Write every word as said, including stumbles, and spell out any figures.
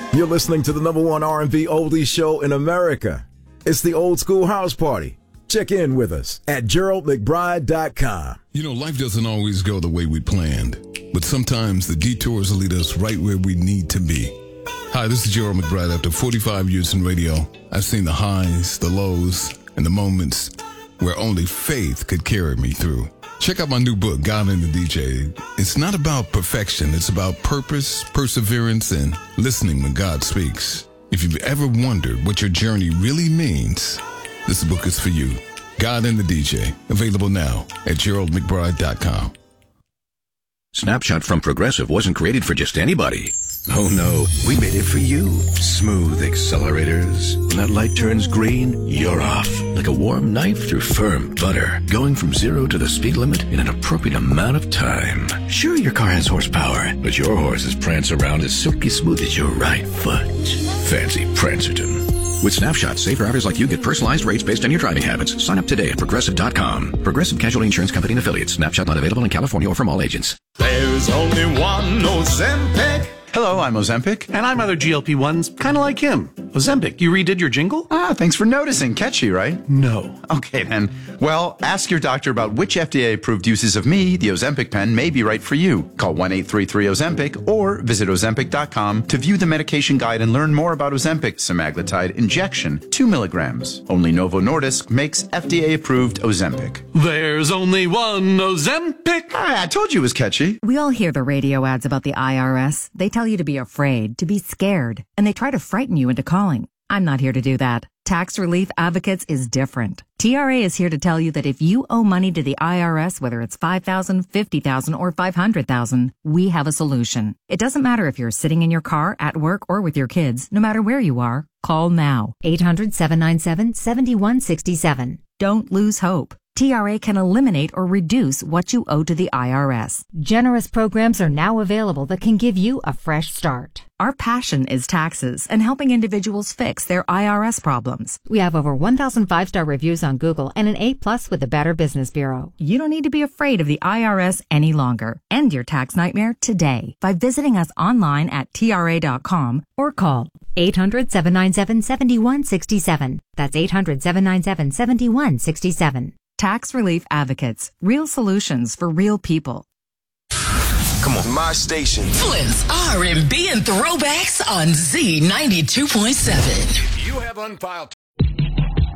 You're listening to the number one R and B oldie show in America. It's the Old School House Party. Check in with us at Gerald McBride dot com. You know, life doesn't always go the way we planned, but sometimes the detours lead us right where we need to be. Hi, this is Gerald McBride. After forty-five years in radio, I've seen the highs, the lows, and the moments where only faith could carry me through. Check out my new book, God and the D J. It's not about perfection. It's about purpose, perseverance, and listening when God speaks. If you've ever wondered what your journey really means, this book is for you. God and the D J. Available now at Gerald McBride dot com. Snapshot from Progressive wasn't created for just anybody. Oh no, we made it for you. Smooth accelerators. When that light turns green, you're off. Like a warm knife through firm butter. Going from zero to the speed limit in an appropriate amount of time. Sure, your car has horsepower, but your horses prance around as silky smooth as your right foot. Fancy Prancerton. With Snapshot, safe drivers like you get personalized rates based on your driving habits. Sign up today at Progressive dot com. Progressive Casualty Insurance Company and Affiliates. Snapshot not available in California or from all agents. There's only one Ozempic. Hello, I'm Ozempic. And I'm other G L P ones, kind of like him. Ozempic, you redid your jingle? Ah, thanks for noticing. Catchy, right? No. Okay, then. Well, ask your doctor about which F D A-approved uses of me, the Ozempic pen, may be right for you. Call one eight three three Ozempic or visit Ozempic dot com to view the medication guide and learn more about Ozempic semaglutide injection, two milligrams. Only Novo Nordisk makes F D A-approved Ozempic. There's only one Ozempic. Ah, I told you it was catchy. We all hear the radio ads about the I R S. They tell you to be afraid, to be scared, and they try to frighten you into calling. I'm not here to do that. Tax Relief Advocates is different. T R A is here to tell you that if you owe money to the I R S, whether it's five thousand dollars, fifty thousand dollars, or five hundred thousand dollars, we have a solution. It doesn't matter if you're sitting in your car, at work, or with your kids. No matter where you are, call now. eight hundred, seven nine seven, seven one six seven. Don't lose hope. T R A can eliminate or reduce what you owe to the I R S. Generous programs are now available that can give you a fresh start. Our passion is taxes and helping individuals fix their I R S problems. We have over one thousand five-star reviews on Google and an A plus with the Better Business Bureau. You don't need to be afraid of the I R S any longer. End your tax nightmare today by visiting us online at T R A dot com or call eight hundred, seven nine seven, seven one six seven. That's eight hundred, seven nine seven, seven one six seven. Tax Relief Advocates. Real solutions for real people. Come on, my station. Flynn's R and B and throwbacks on Z ninety-two point seven. You have unfiled